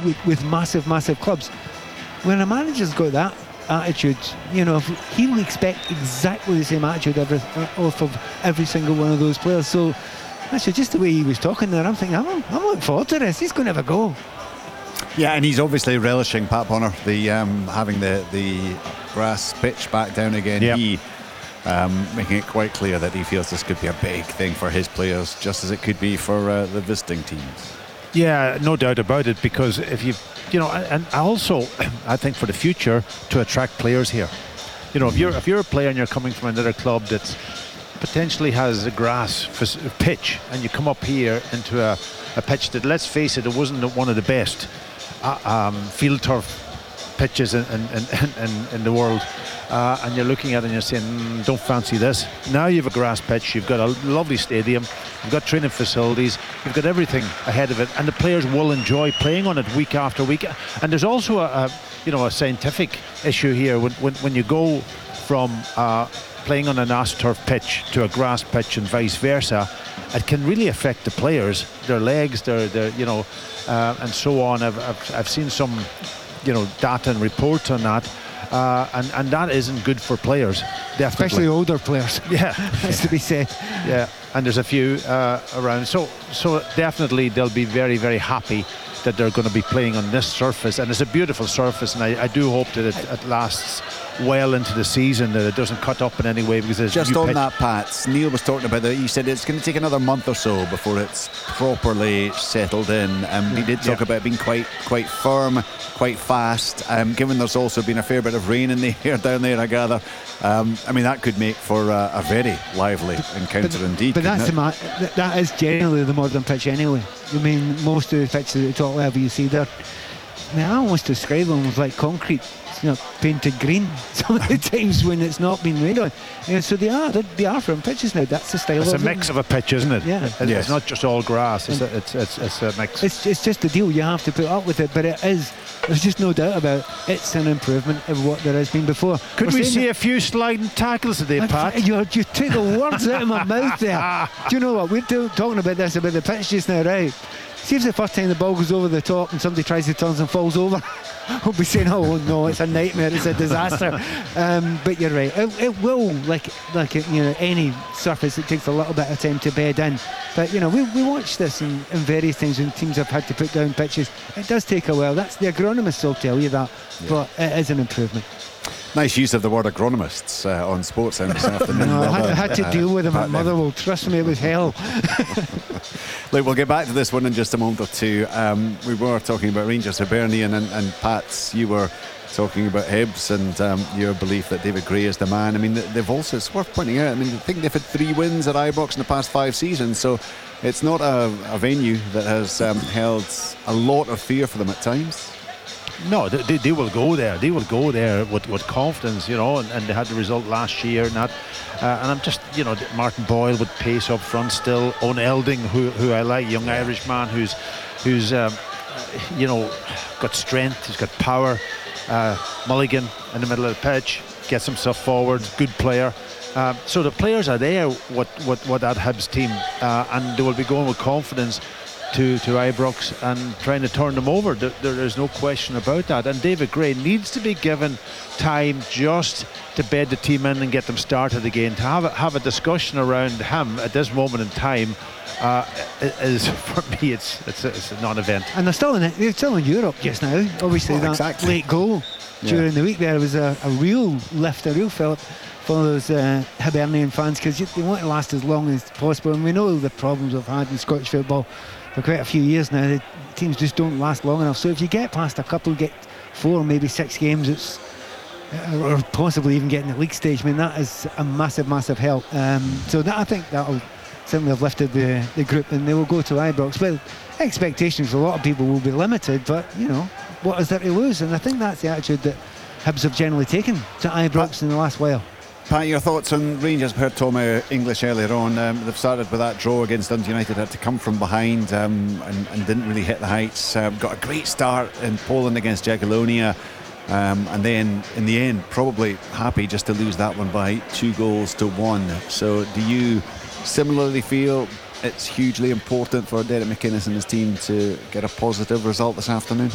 with massive clubs. When a manager's got that attitude, he will expect exactly the same attitude off of every single one of those players. So actually, just the way he was talking there, I'm thinking, I'm looking forward to this. He's going to have a go. Yeah, and he's obviously relishing, Pat Bonner, the having the grass pitch back down again. Yep. He making it quite clear that he feels this could be a big thing for his players, just as it could be for the visiting teams. Yeah, no doubt about it, because if and also I think for the future, to attract players here. If you're a player and you're coming from another club that potentially has a grass pitch, and you come up here into a pitch that, let's face it wasn't one of the best field turf pitches in the world, and you're looking at it and you're saying, don't fancy this. Now you have a grass pitch, you've got a lovely stadium, you've got training facilities, you've got everything ahead of it, and the players will enjoy playing on it week after week. And there's also a scientific issue here when you go from playing on an AstroTurf pitch to a grass pitch and vice versa. It can really affect the players, their legs, their and so on. I've seen some data and reports on that, and that isn't good for players, definitely. Especially older players. Yeah, has to be said. Yeah, and there's a few around. So definitely they'll be very, very happy that they're going to be playing on this surface, and it's a beautiful surface, and I do hope that it lasts well into the season, that it doesn't cut up in any way, because there's just on that, Pat, Neil was talking about that. He said it's going to take another month or so before it's properly settled in, and we did talk about being quite firm, quite fast, given there's also been a fair bit of rain in the air down there, I gather. That could make for a very lively encounter indeed. But that is generally the modern pitch anyway. Most of the pitches at the top level you see there, I almost describe them as like concrete, painted green some of the times when it's not been rained on. So they are firm pitches now. That's the style. It's a mix of a pitch, isn't it? Yeah. It's not just all grass. It's a mix. It's just the deal. You have to put up with it, but it is. There's just no doubt about it. It's an improvement of what there has been before. Could we see a few sliding tackles today, Pat? You took the words out of my mouth there. Do you know what? We're talking about this, about the pitch just now, right? See if the first time the ball goes over the top and somebody tries to turn and falls over. We'll be saying, oh no, it's a nightmare, it's a disaster. But you're right. It will, like any surface, it takes a little bit of time to bed in. But we watch this in various things when teams have had to put down pitches. It does take a while. That's the agronomists will tell you that. Yeah. But it is an improvement. Nice use of the word agronomists on Sports this afternoon. No, I had to deal with them at Motherwell. Trust me, it was hell. Look, we'll get back to this one in just a moment or two. We were talking about Rangers Hibernian, and Pat, you were talking about Hibs and your belief that David Gray is the man. They've also, it's worth pointing out, I think they've had 3 wins at Ibrox in the past 5 seasons, so it's not a venue that has held a lot of fear for them at times. No, they will go there. They will go there with confidence, and they had the result last year and that. And I'm just, Martin Boyle with pace up front still. Owen Elding, who I like, young Irish man who's got strength, he's got power. Mulligan in the middle of the pitch gets himself forward, good player. So the players are there with that Hibs team, and they will be going with confidence to Ibrox and trying to turn them over. There's no question about that. And David Gray needs to be given time just to bed the team in and get them started again. To have a discussion around him at this moment in time is, for me, it's a non-event. And they're still in Europe just now. Obviously, late goal during the week there was a real lift, a real fillip for those Hibernian fans, because they want to last as long as possible. And we know the problems we've had in Scottish football for quite a few years now. The teams just don't last long enough. So if you get past a couple, get 4, maybe 6 games, or possibly even getting the league stage, that is a massive help. So I think that'll certainly have lifted the group, and they will go to Ibrox. Well, expectations for a lot of people will be limited, but what is there to lose? And I think that's the attitude that Hibs have generally taken to Ibrox in the last while. Pat, your thoughts on Rangers? We heard Tom English earlier on. They've started with that draw against Dundee United, had to come from behind and didn't really hit the heights. Got a great start in Poland against Jagiellonia, and then in the end probably happy just to lose that one by 2-1. So do you similarly feel it's hugely important for Derek McInnes and his team to get a positive result this afternoon?